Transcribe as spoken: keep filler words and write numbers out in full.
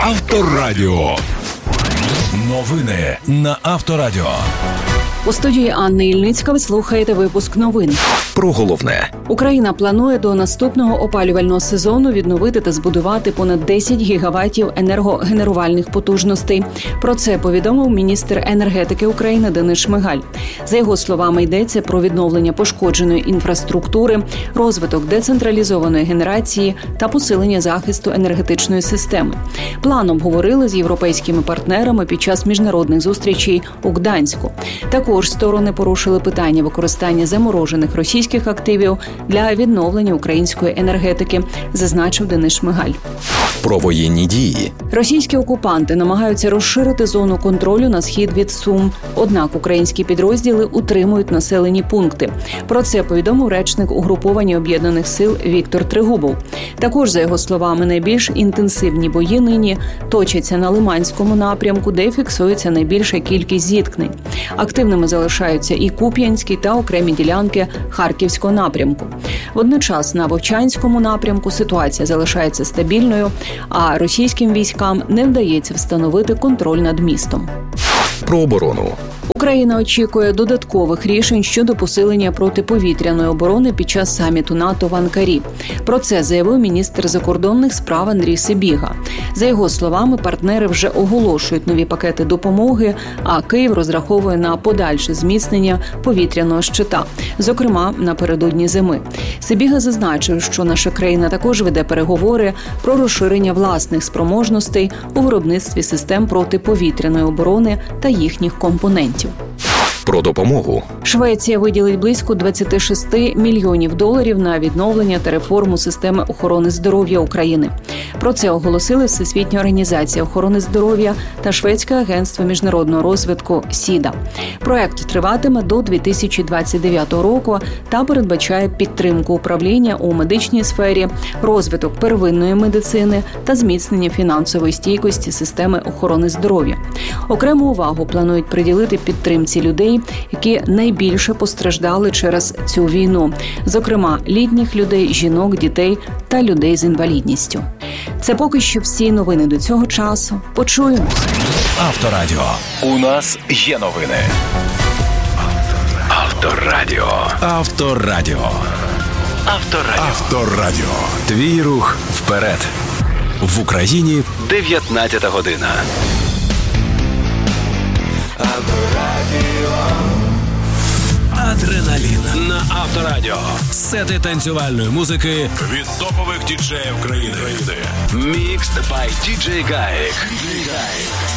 Авторадіо. Новини на Авторадіо. У студії Анни Ільницька ви слухаєте випуск новин. Про головне. Україна планує до наступного опалювального сезону відновити та збудувати понад десять гігаватів енергогенерувальних потужностей. Про це повідомив міністр енергетики України Денис Шмигаль. За його словами, йдеться про відновлення пошкодженої інфраструктури, розвиток децентралізованої генерації та посилення захисту енергетичної системи. План обговорили з європейськими партнерами під час міжнародних зустрічей у Гданську. Також сторони порушили питання використання заморожених російських активів для відновлення української енергетики, зазначив Денис Шмигаль. Про воєнні дії. Російські окупанти намагаються розширити зону контролю на схід від Сум. Однак українські підрозділи утримують населені пункти. Про це повідомив речник угруповання Об'єднаних сил Віктор Трегубов. Також, за його словами, найбільш інтенсивні бої нині точаться на Лиманському напрямку, де фіксується найбільша кількість зіткнень. Активними залишаються і Куп'янський та окремі ділянки Харківського напрямку. Водночас на Вовчанському напрямку ситуація залишається стабільною, а російським військам не вдається встановити контроль над містом. Про оборону. Україна очікує додаткових рішень щодо посилення протиповітряної оборони під час саміту НАТО в Анкарі. Про це заявив міністр закордонних справ Андрій Сибіга. За його словами, партнери вже оголошують нові пакети допомоги, а Київ розраховує на подальше зміцнення повітряного щита, зокрема напередодні зими. Сибіга зазначив, що наша країна також веде переговори про розширення власних спроможностей у виробництві систем протиповітряної оборони та їхніх компонентів. Про допомогу. Швеція виділить близько двадцять шість мільйонів доларів на відновлення та реформу системи охорони здоров'я України. Про це оголосили Всесвітня організація охорони здоров'я та Шведське агентство міжнародного розвитку СІДА. Проект триватиме до дві тисячі двадцять дев'ятого року та передбачає підтримку управління у медичній сфері, розвиток первинної медицини та зміцнення фінансової стійкості системи охорони здоров'я. Окрему увагу планують приділити підтримці людей, які найбільше постраждали через цю війну, зокрема літніх людей, жінок, дітей та людей з інвалідністю. Це поки що всі новини до цього часу. Почуємось. Авторадіо. У нас є новини. Авторадіо. Авторадіо. Авторадіо. Авторадіо. Твій рух вперед. В Україні дев'ятнадцята година. Адреналін на Авторадіо. Сети танцювальної музики від топових діджеїв країни. Mixed by ді джей Гаїк.